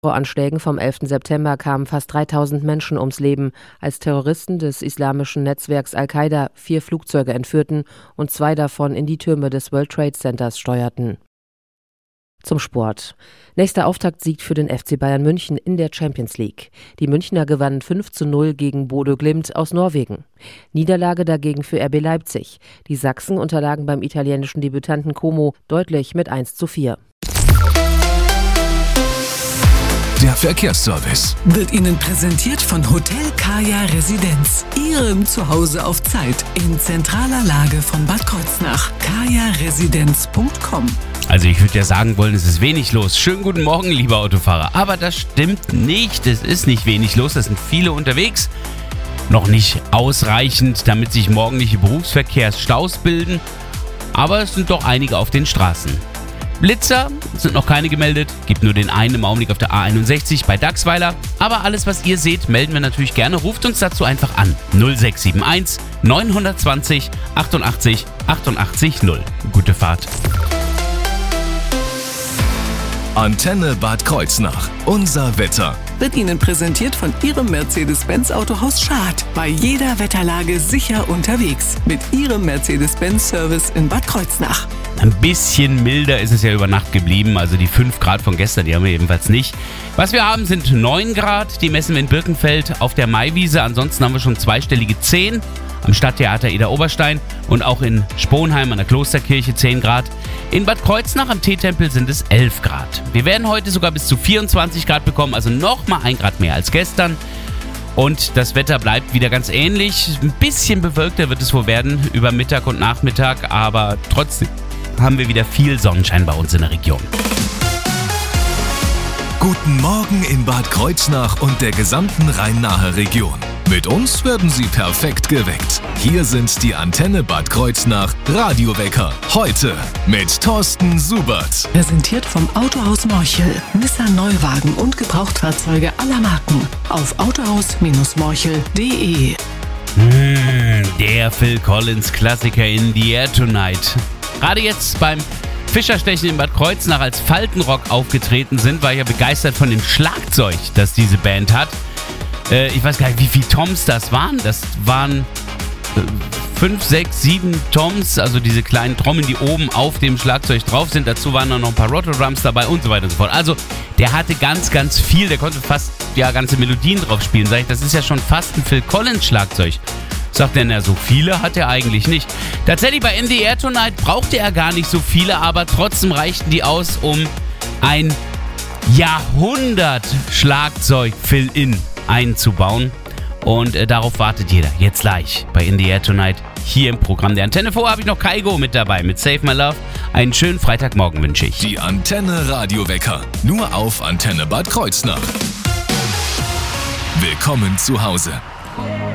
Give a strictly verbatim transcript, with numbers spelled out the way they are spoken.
Terroranschlägen vom elften September kamen fast dreitausend Menschen ums Leben, als Terroristen des islamischen Netzwerks Al-Qaida vier Flugzeuge entführten und zwei davon in die Türme des World Trade Centers steuerten. Zum Sport. Nächster Auftaktsieg für den F C Bayern München in der Champions League. Die Münchner gewannen fünf zu null gegen Bodø Glimt aus Norwegen. Niederlage dagegen für R B Leipzig. Die Sachsen unterlagen beim italienischen Debütanten Como deutlich mit eins zu vier. Der Verkehrsservice wird Ihnen präsentiert von Hotel Kaya Residenz, Ihrem Zuhause auf Zeit in zentraler Lage von Bad Kreuznach. kaya residenz punkt com. Also ich würde ja sagen wollen, es ist wenig los. Schönen guten Morgen, lieber Autofahrer. Aber das stimmt nicht. Es ist nicht wenig los. Es sind viele unterwegs. Noch nicht ausreichend, damit sich morgendliche Berufsverkehrsstaus bilden. Aber es sind doch einige auf den Straßen. Blitzer sind noch keine gemeldet, gibt nur den einen im Augenblick auf der A einundsechzig bei Dachsweiler. Aber alles, was ihr seht, melden wir natürlich gerne. Ruft uns dazu einfach an. null sechs sieben eins neun zwei null achtundachtzig achtundachtzig null. Gute Fahrt. Antenne Bad Kreuznach. Unser Wetter wird Ihnen präsentiert von Ihrem Mercedes-Benz Autohaus Schad. Bei jeder Wetterlage sicher unterwegs. Mit Ihrem Mercedes-Benz-Service in Bad Kreuznach. Ein bisschen milder ist es ja über Nacht geblieben. Also die fünf Grad von gestern, die haben wir ebenfalls nicht. Was wir haben, sind neun Grad. Die messen wir in Birkenfeld auf der Maiwiese. Ansonsten haben wir schon zweistellige zehn. Am Stadttheater Eder-Oberstein und auch in Sponheim an der Klosterkirche zehn Grad. In Bad Kreuznach am Teetempel sind es elf Grad. Wir werden heute sogar bis zu vierundzwanzig Grad bekommen, also nochmal ein Grad mehr als gestern. Und das Wetter bleibt wieder ganz ähnlich. Ein bisschen bewölkter wird es wohl werden über Mittag und Nachmittag, aber trotzdem haben wir wieder viel Sonnenschein bei uns in der Region. Guten Morgen in Bad Kreuznach und der gesamten Rhein-Nahe Region. Mit uns werden Sie perfekt geweckt. Hier sind die Antenne Bad Kreuznach Radiowecker. Heute mit Thorsten Subert. Präsentiert vom Autohaus Morchel. Nissan Neuwagen und Gebrauchtfahrzeuge aller Marken. Auf autohaus morchel punkt de. Mmh, der Phil Collins Klassiker In the Air Tonight. Gerade jetzt beim Fischerstechen in Bad Kreuznach als Faltenrock aufgetreten sind, war ich ja begeistert von dem Schlagzeug, das diese Band hat. Äh, ich weiß gar nicht, wie viele Toms das waren. Das waren äh, fünf, sechs, sieben Toms, also diese kleinen Trommeln, die oben auf dem Schlagzeug drauf sind. Dazu waren dann noch ein paar Rotodrums dabei und so weiter und so fort. Also der hatte ganz, ganz viel. Der konnte fast ja ganze Melodien drauf spielen. Sag ich, das ist ja schon fast ein Phil Collins Schlagzeug. Sagt er, na, so viele hat er eigentlich nicht. Tatsächlich bei In the Air Tonight brauchte er gar nicht so viele, aber trotzdem reichten die aus, um ein Jahrhundert-Schlagzeug-Fill-In einzubauen. Und äh, darauf wartet jeder. Jetzt gleich bei In the Air Tonight hier im Programm der Antenne. Vorher habe ich noch Kaigo mit dabei mit Save My Love. Einen schönen Freitagmorgen wünsche ich. Die Antenne Radiowecker. Nur auf Antenne Bad Kreuznach. Willkommen zu Hause.